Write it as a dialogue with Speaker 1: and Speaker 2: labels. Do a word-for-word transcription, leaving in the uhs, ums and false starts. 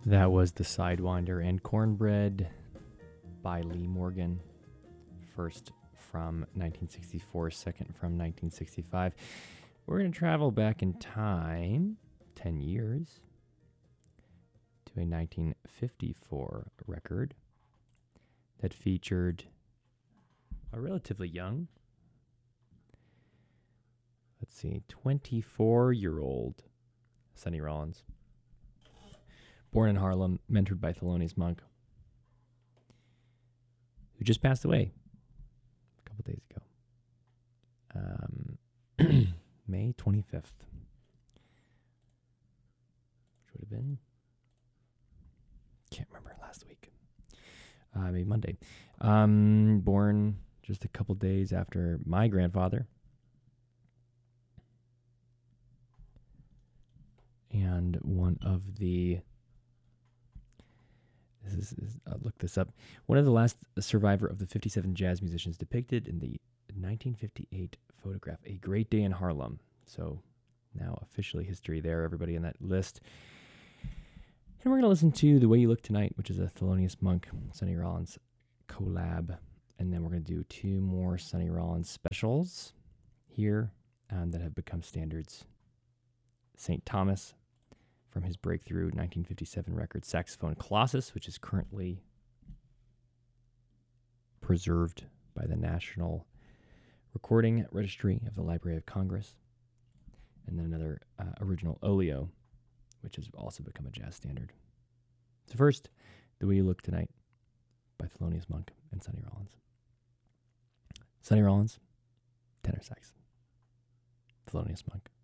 Speaker 1: That was The Sidewinder and Cornbread by Lee Morgan. First from nineteen sixty-four, second from nineteen sixty-five. We're going to travel back in time, ten years, to a nineteen fifty-four record that featured a relatively young, let's see, twenty-four-year-old Sonny Rollins. Born in Harlem, mentored by Thelonious Monk, who just passed away a couple days ago. Um, May twenty-fifth. Which would have been, can't remember, last week. Uh, maybe Monday. Um, born just a couple days after my grandfather. And one of the This is, is uh, look this up. One of the last survivor of the fifty-seven jazz musicians depicted in the nineteen fifty-eight photograph, A Great Day in Harlem. So now officially history there, everybody in that list. And we're going to listen to The Way You Look Tonight, which is a Thelonious Monk, Sonny Rollins collab. And then we're going to do two more Sonny Rollins specials here um, that have become standards. Saint Thomas, from his breakthrough nineteen fifty-seven record Saxophone Colossus, which is currently preserved by the National Recording Registry of the Library of Congress. And then another uh, original Oleo, which has also become a jazz standard. So first, The Way You Look Tonight by Thelonious Monk and Sonny Rollins. Sonny Rollins, tenor sax. Thelonious Monk.